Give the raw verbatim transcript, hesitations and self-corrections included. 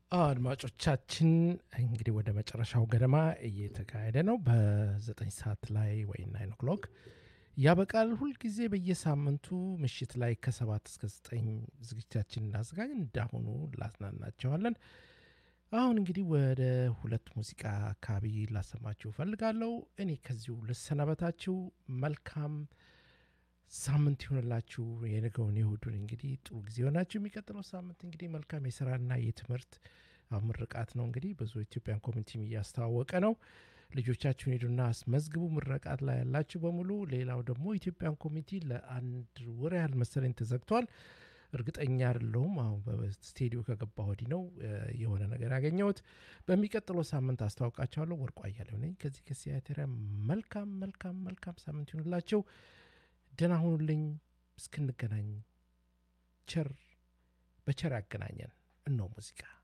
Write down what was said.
አድማጮቻችን እንግዲህ ወደ መጨረሻው ገደማ እየተካሄደ ነው። በዘጠኝ ሰዓት ላይ ወይ ናይን ኦክሎክ ያበቃል። ሁልጊዜ በየሳምንቱ ምሽት ላይ ከሰባት እስከ ዘጠኝ ዝግጅታችን እናዘጋጅ እንዳሁኑ ላዝናናቸዋለን። አሁን እንግዲህ ወደ ሁለት ሙዚቃ አካባቢ ላሰማችሁ እፈልጋለሁ። እኔ ከዚሁ ልሰናበታችሁ። መልካም ሳምንት ይሆንላችሁ። የነገውን የእሁዱን እንግዲህ ጥሩ ጊዜ ሆናችሁ የሚቀጥለው ሳምንት እንግዲህ መልካም የስራና የትምህርት ምርቃት ነው። እንግዲህ ብዙ ኢትዮጵያን ኮሚኒቲም እያስተዋወቀ ነው። ልጆቻችሁን ሄዱና አስመዝግቡ፣ ምረቃት ላይ ያላችሁ በሙሉ። ሌላው ደግሞ ኢትዮጵያን ኮሚኒቲ ለአንድ ወር ያህል መሰለኝ ተዘግቷል። እርግጠኛ አይደለሁም። አሁን በስቴዲዮ ከገባ ወዲህ ነው የሆነ ነገር ያገኘሁት። በሚቀጥለው ሳምንት አስተዋውቃችኋለሁ። ወርቁ አያሌው ነኝ ከዚህ ከሲያትል። መልካም መልካም መልካም ሳምንት ይሁንላችሁ። ደህና ሁኑልኝ። እስክንገናኝ ቸር በቸር ያገናኘን። እነሆ ሙዚቃ